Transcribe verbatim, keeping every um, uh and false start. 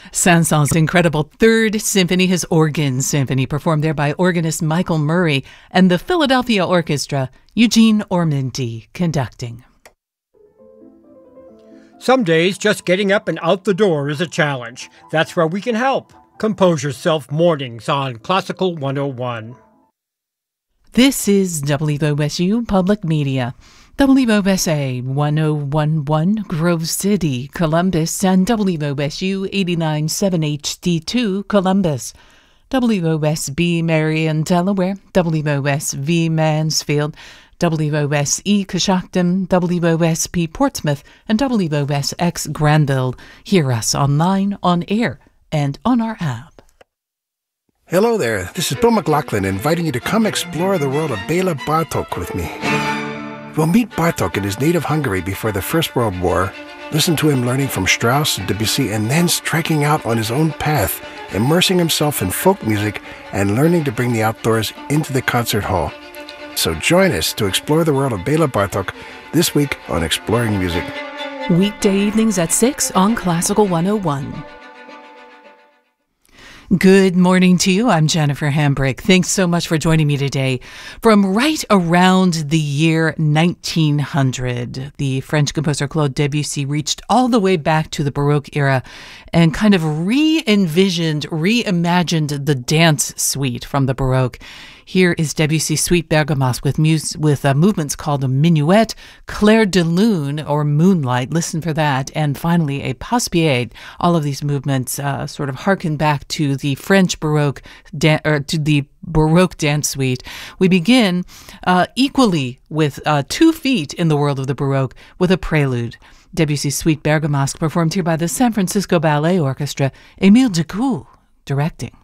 Saint-Saëns' incredible Third Symphony, his organ symphony, performed there by organist Michael Murray and the Philadelphia Orchestra, Eugene Ormandy conducting. Some days, just getting up and out the door is a challenge. That's where we can help. Compose Yourself Mornings on Classical one oh one. This is W O S U Public Media. W O S A one oh one point one Grove City, Columbus, and W O S U eighty-nine point seven H D two, Columbus. W O S B Marion, Delaware, W O S V Mansfield, W O S E Coshocton, W O S P Portsmouth, and W O S X Granville. Hear us online, on air, and on our app. Hello there, this is Bill McLaughlin inviting you to come explore the world of Bela Bartok with me. We'll meet Bartok in his native Hungary before the First World War, listen to him learning from Strauss and Debussy, and then striking out on his own path, immersing himself in folk music and learning to bring the outdoors into the concert hall. So join us to explore the world of Bela Bartok this week on Exploring Music. Weekday evenings at six on Classical one oh one. Good morning to you. I'm Jennifer Hambrick. Thanks so much for joining me today. From right around the year nineteen hundred, the French composer Claude Debussy reached all the way back to the Baroque era and kind of re-envisioned, reimagined the dance suite from the Baroque. Here is Debussy's Suite Bergamasque with mus- with uh, movements called a minuet, clair de lune, or moonlight. Listen for that. And finally, a passepied. All of these movements uh, sort of harken back to the French Baroque, da- or to the Baroque dance suite. We begin uh, equally with uh, two feet in the world of the Baroque with a prelude. Debussy's Suite Bergamasque performed here by the San Francisco Ballet Orchestra, Émile Decoux directing.